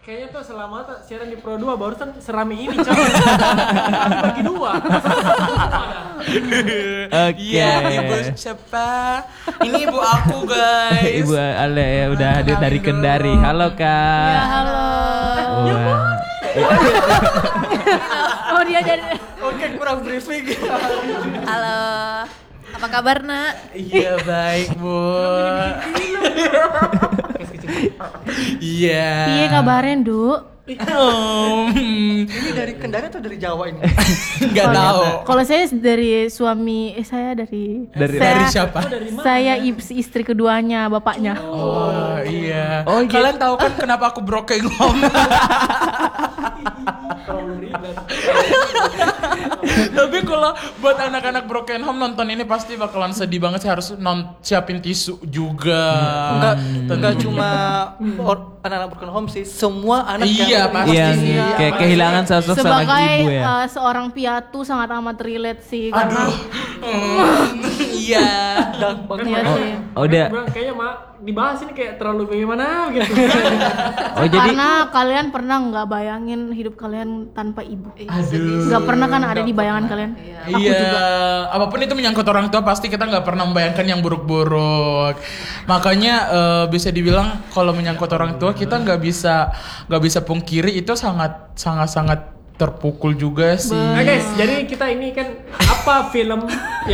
Kayaknya tuh selama siaran di Pro 2 barusan serami ini coy. Bagi dua. Oke. Ibu siapa? Ini ibu aku guys. Ibu Ale ya udah hadir dari Kendari. Halo Kak. Ya, halo. Wah. Oh, dia dari. Oke, kurang briefing. Halo. Apa kabar, Nak? Iya baik bu. Iya. Piye kabarnya, Du? Ini dari Kendari atau dari Jawa ini? Nggak tahu. Kalau saya dari suami, saya dari Dari siapa? Saya istri keduanya, bapaknya. Oh iya. Oh, iya. Kalian tahu kan kenapa aku broken home? Tapi kalau buat anak-anak broken home nonton ini pasti bakalan sedih banget sih, harus siapin tisu juga. Enggak cuma anak-anak broken home sih, semua anak Iya, pasti. Yang kayak kehilangan sosok seorang Sebagai ibu ya. seorang piatu sangat amat relate sih karena Iya. dan iya sih. Oh, udah. Kayaknya dibahas ini kayak terlalu bagaimana gitu. Oh, jadi Karena kalian pernah nggak bayangin hidup kalian tanpa ibu? Aduh. Nggak pernah kan ada di bayangan kalian? Aku Iya, juga. apapun itu menyangkut orang tua pasti kita nggak pernah membayangkan yang buruk-buruk. Makanya bisa dibilang kalau menyangkut orang tua kita nggak bisa pungkiri itu sangat terpukul juga sih. Nah guys, jadi kita ini kan apa film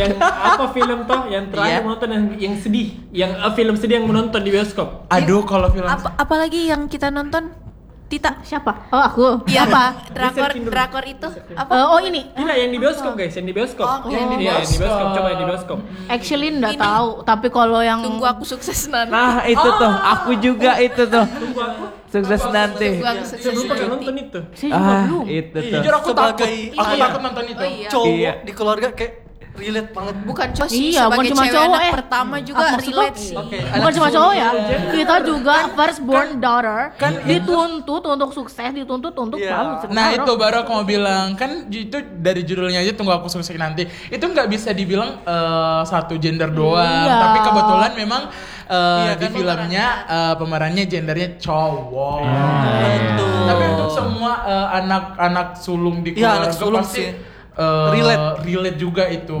toh yang terakhir menonton yang sedih, yang film sedih yang menonton di bioskop. Aduh, kalau film Apalagi yang kita nonton Tita. Siapa? Oh, aku. Iya Apa? Drakor itu apa? Oh, ini. Tidak, yang di bioskop guys, yang di bioskop. yang di Iya, yang di bioskop. Coba yang di bioskop. Actually nggak tahu, tapi kalau yang Tunggu aku sukses nanti. nah itu tuh, aku juga itu tuh. Tunggu aku. Sukses nanti. Tunggu aku sukses Sebelum pernah nanti. nonton itu. saya juga belum. Itu tuh. jujur aku takut. Sebagai- Aku Iya. takut nonton itu. Oh iya. cowok Iya. di keluarga kayak relate banget. Bukan cowok sih, Iya, bukan sebagai cuma cewek cowok, anak pertama juga maksud lo? relate sih. Oke, Bukan cuma cowok ya, kita juga Kan firstborn daughter dituntut untuk sukses, dituntut untuk Iya. selalu sukses. Nah itu baru aku mau bilang, kan itu dari judulnya aja Tunggu Aku Sukses Nanti. Itu nggak bisa dibilang satu gender doang, Iya. tapi kebetulan memang Iya, di kan filmnya pemerannya gendernya cowok. Betul. Tapi untuk semua anak-anak sulung di Iya, keluarga anak sulung pasti sih. Relate juga itu.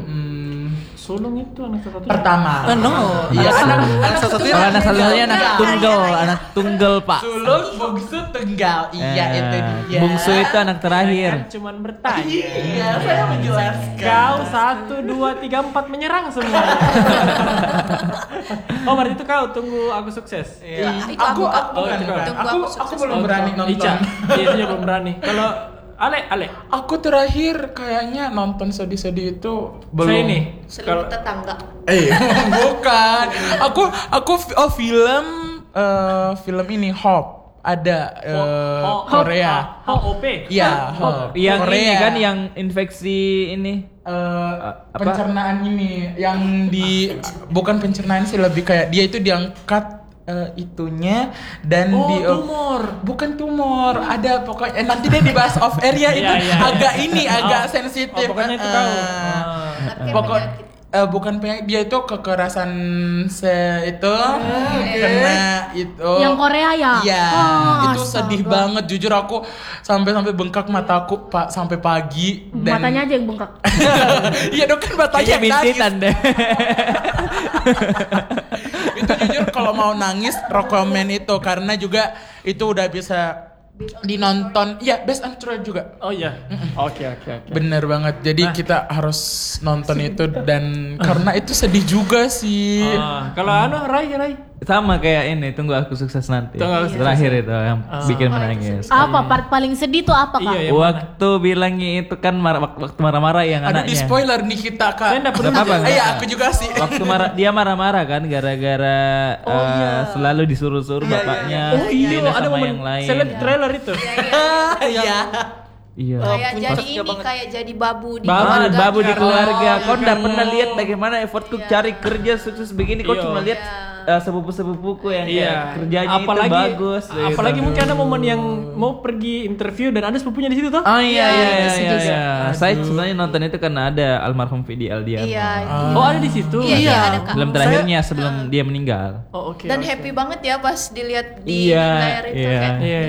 Sulung itu anak satu. Pertama. No. Iya, anak salah satunya Oh, anak satunya anak tunggal, Pak. sulung bungsu tunggal. Iya, itu dia. Bungsu itu anak terakhir. Kan cuman bertanya. Iya, saya menjelaskan. Kau 1, 2, 3, 4 menyerang semua. Oh berarti itu kau tunggu aku sukses. Itu Aku Oh, bukan, itu bukan. Tunggu Aku Aku Sukses. belum berani nonton. Ica, dia juga belum berani. Kalau Ale. Aku terakhir kayaknya nonton sedih-sedih itu belum. Saya ini. Selimut tetangga. Bukan. Aku film ini Hope. Ada Korea. HOP. Iya, Hope. Yang Korea. ini kan yang infeksi ini. Apa? Pencernaan ini yang bukan pencernaan sih, lebih kayak dia itu diangkat itunya dan tumor. bukan tumor, ada pokoknya nanti dia dibahas off air ya itu Iya. agak sensitif. Pokoknya itu kau. Pokok bukan penyakit, dia itu kekerasan itu kena itu Yang Korea ya? iya Oh, itu sedih astaga. banget, jujur aku sampai bengkak mataku Pak sampai pagi dan Matanya aja yang bengkak. iya dong kan matanya Kayaknya yang nangis. bintitan deh. Itu jujur kalau mau nangis rekomen itu karena juga itu udah bisa dinonton ya, best and true juga. Oh iya. Oke. Bener banget, jadi kita harus nonton itu dan karena itu sedih juga sih. Kalau Rai. Sama kayak ini, Tunggu Aku Sukses Nanti. Tunggu Aku Sukses. Terakhir itu yang bikin menangis. Apa part paling sedih tuh apa, Kak? Iya, yang mana? Waktu bilangnya itu kan waktu marah-marah yang Aduh, di anaknya. spoiler nih kita Kak. Saya nggak perlu. Nggak apa-apa. Iya, aku juga sih. Waktu dia marah-marah kan gara-gara selalu disuruh-suruh bapaknya Oh iya, beda ada sama momen yang lain. saya lihat di trailer itu. Iya. Iya. Kayak punya jadi kasusnya ini, banget. kayak jadi babu di Babu, keluarga. babu di keluarga. Kau iya. udah pernah lihat bagaimana effortku cari kerja sukses begini? Kau Iya. cuma lihat sepupu-sepupuku yang kayak Iya. kerjanya Apalagi itu bagus. apalagi gitu. mungkin ada momen yang mau pergi interview dan ada sepupunya di situ tuh. Oh iya. setuju. Saya sebenarnya nonton itu karena ada almarhum Vidi Aldiano. Iya. Oh, ada di situ. Iya, ada Kak. Film terakhirnya sebelum dia meninggal. Oh, oke. Dan oke. happy banget ya pas dilihat di Iya, layar itu iya. kayak Iya.